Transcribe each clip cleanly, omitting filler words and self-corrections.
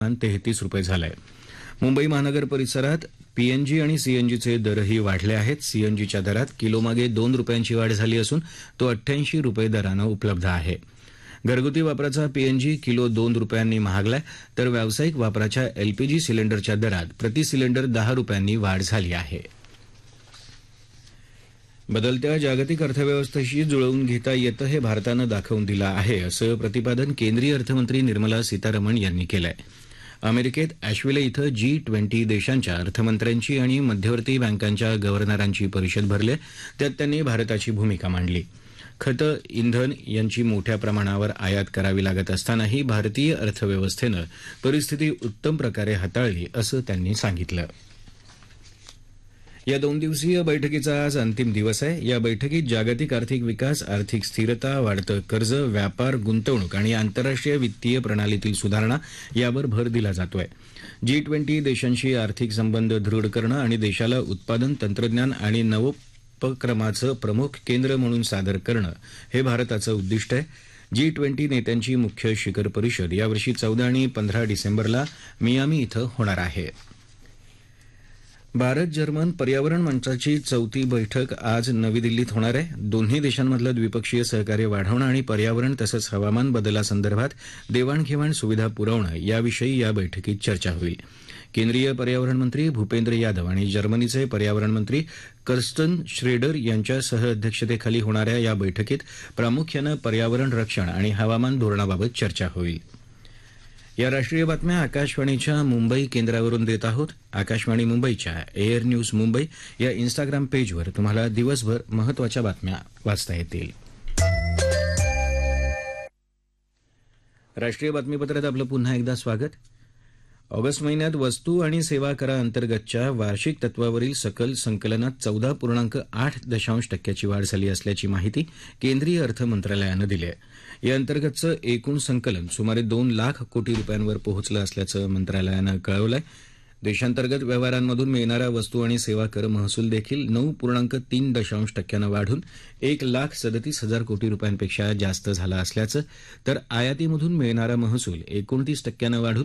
₹33 झालंय. मुंबई महानगर परिसरात पीएनजी आणि सीएनजीचे दरही वाढले आहेत. सीएनजीच्या दरात किलोमागे ₹2 वाढ झाली असून तो ₹88 दरानं उपलब्ध आहे. घरगुती वापराचा पीएनजी किलो ₹2 महागलाय, तर व्यावसायिक वापराच्या एलपीजी सिलेंडरच्या दरात प्रति सिलेंडर ₹10 वाढ झाली आहे. बदलत्या जागतिक अर्थव्यवस्थेशी जुळवून घेता येतं हे भारतानं दाखवून दिलं आहे, असं प्रतिपादन केंद्रीय अर्थमंत्री निर्मला सीतारामन यांनी केलंय. अमेरिकेत अॅशविले इथं G20 देशांच्या अर्थमंत्र्यांची आणि मध्यवर्ती बँकांच्या गव्हर्नरांची परिषद भरली. त्यात त्यांनी भारताची भूमिका मांडली. खतं, इंधन यांची मोठ्या प्रमाणावर आयात करावी लागत असतानाही भारतीय अर्थव्यवस्थेनं परिस्थिती उत्तम प्रकारे हाताळली, असं त्यांनी सांगितलं. या 2 दिवसीय बैठकीचा आज अंतिम दिवस आहे. या बैठकीत जागतिक आर्थिक विकास, आर्थिक स्थिरता, वाढतं कर्ज, व्यापार, गुंतवणूक आणि आंतरराष्ट्रीय वित्तीय प्रणालीतील सुधारणा यावर भर दिला जातोय. G20 देशांशी आर्थिक संबंध दृढ करणं आणि देशाला उत्पादन, तंत्रज्ञान आणि नवोपक्रमाचं प्रमुख केंद्र म्हणून सादर करणं हे भारताचं उद्दिष्ट आहे. G20 नेत्यांची मुख्य शिखर परिषद यावर्षी 14 आणि 15 डिसेंबरला मियामी इथं होणार आहे. भारत जर्मन पर्यावरण मंचाची 4थी बैठक आज नवी दिल्लीत होणार आहे. दोन्ही देशांमधलं द्विपक्षीय सहकार्य वाढवणं आणि पर्यावरण तसंच हवामान बदलासंदर्भात देवाणघेवाण सुविधा पुरवणं याविषयी या बैठकीत चर्चा होईल. केंद्रीय पर्यावरण मंत्री भूपेंद्र यादव आणि जर्मनीचे पर्यावरण मंत्री कर्स्टन श्रेडर यांच्या सहअध्यक्षतेखाली होणाऱ्या या बैठकीत प्रामुख्यानं पर्यावरण रक्षण आणि हवामान धोरणाबाबत चर्चा होईल. या राष्ट्रीय बातम्या आकाशवाणीच्या मुंबई केंद्रावरून देत आहोत. आकाशवाणी मुंबईच्या एअर न्यूज मुंबई या इन्स्टाग्राम पेजवर तुम्हाला दिवसभर महत्त्वाच्या बातम्या वाचता येतील. राष्ट्रीय बातमीपत्रात आपलं पुन्हा एकदा स्वागत. ऑगस्ट महिन्यात वस्तू आणि सेवा कराअंतर्गतच्या वार्षिक तत्वावरील सकल संकलनात 14.8% वाढ झाली असल्याची माहिती केंद्रीय अर्थ मंत्रालयानं दिली आहे. या अंतर्गतचं एकूण संकलन सुमारे 2 लाख कोटी रुपयांवर पोहोचलं असल्याचं मंत्रालयानं कळवलं आहे. देशांतर्गत व्यवहारांमधून मिळणारा वस्तू आणि सेवा कर महसूल देखील 9.3% वाढून 1,37,000 कोटी रुपयांपेक्षा जास्त झाला असल्याचं, तर आयातीमधून मिळणारा महसूल 29% वाढून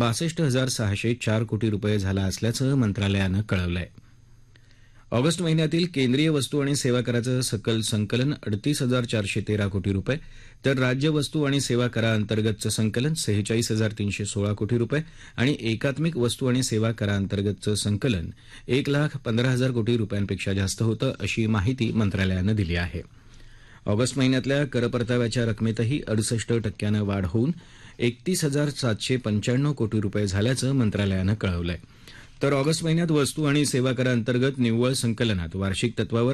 62,604 कोटी रुपये झाला असल्याचं मंत्रालयानं कळवलं आहे. ऑगस्ट महिन्यातील केंद्रीय वस्तू आणि सेवा कराचं सकल संकलन 38,413 कोटी रुपये, तर राज्य वस्तू आणि सेवा कराअंतर्गतचं संकलन 46,316 कोटी रुपये आणि एकात्मिक वस्तू आणि सेवा कराअंतर्गतचं संकलन 1,15,000 कोटी रुपयांपेक्षा जास्त होतं, अशी माहिती मंत्रालयानं दिली आहे. ऑगस्ट महिन्यातल्या करपरताव्याच्या रकमेतही 68% वाढ होऊन 31,795 कोटी रुपये झाल्याचं मंत्रालयानं कळवलं आहे. तर ऑगस्ट महिन्यात वस्तू आणि सेवा कराअंतर्गत निव्वळ संकलनात वार्षिक तत्वावर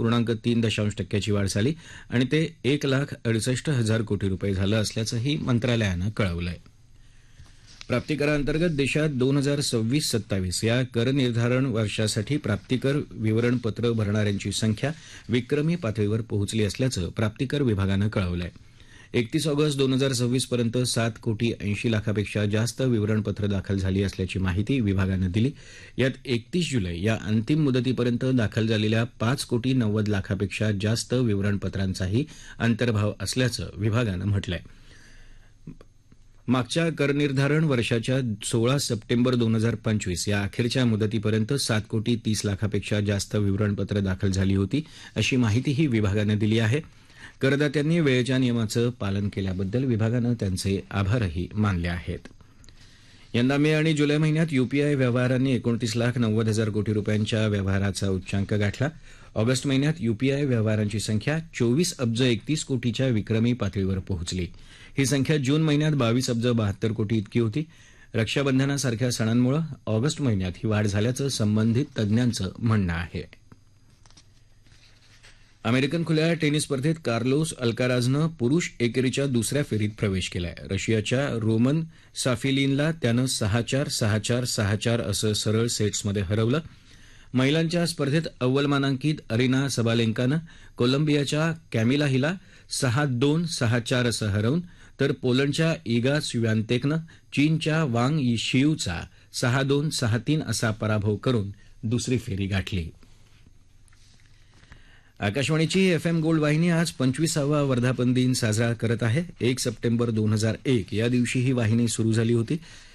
8.3% वाढ झाली आणि ते 1,68,000 कोटी रुपये झालं असल्याचंही मंत्रालयानं कळवलं आहे. प्राप्तिकराअंतर्गत देशात 2026-27 या कर निर्धारण वर्षासाठी प्राप्तिकर विवरणपत्र भरणाऱ्यांची संख्या विक्रमी पातळीवर पोहोचली असल्याचं प्राप्तिकर विभागानं कळवलं आहे. 31 ऑगस्ट 2026 पर्यंत 7,80,00,000पेक्षा जास्त विवरणपत्र दाखल झाली असल्याची माहिती विभागानं दिली. यात 31 जुलै या अंतिम मुदतीपर्यंत दाखल झालेल्या 5,90,00,000पेक्षा जास्त विवरणपत्रांचाही अंतर्भाव असल्याचं विभागानं म्हटलंय. मागच्या करनिर्धारण वर्षाच्या 16 सप्टेंबर 2025 या अखेरच्या मुदतीपर्यंत 7,30,00,000पेक्षा जास्त विवरणपत्र दाखल झाली होती, अशी माहितीही विभागानं दिली आहे. करदात्यांनी वेळेच्या नियमाचं पालन केल्याबद्दल विभागानं त्यांचे आभारही मानले आहेत. यंदा मे आणि जुलै महिन्यात यूपीआय व्यवहारांनी 29,90,000 कोटी रुपयांच्या व्यवहाराचा उच्चांक गाठला. ऑगस्ट महिन्यात यूपीआय व्यवहारांची संख्या 24,31 कोटीच्या विक्रमी पातळीवर पोहोचली. ही संख्या जून महिन्यात 22,72 कोटी इतकी होती. रक्षाबंधनासारख्या सणांमुळे ऑगस्ट महिन्यात ही वाढ झाल्याचं संबंधित तज्ज्ञांचं म्हणणं आहे. अमेरिकन खुल्या टेनिस स्पर्धेत कार्लोस अल्काराझनं पुरुष एकेरीच्या दुसऱ्या फेरीत प्रवेश केलाय. रशियाच्या रोमन साफिलिनला त्यानं 6-4, 6-4, 6-4 असं सरळ सेट्समध्ये हरवलं. महिलांच्या स्पर्धेत अव्वल मानांकित अरिना सबालेंकानं कोलंबियाच्या कॅमिला हिला 6-2, 6-4 असं हरवून, तर पोलंडच्या इगा स्वियातेकनं चीनच्या वांग शियूचा 6-2, 6-3 असा पराभव करून दुसरी फेरी गाठली. आकाशवाणीची एफएम गोल्ड वाहिनी आज 25वा वर्धापन दिन साजरा करत आहे. 1 सप्टेंबर 2001 या दिवशी ही वाहिनी सुरू झाली होती.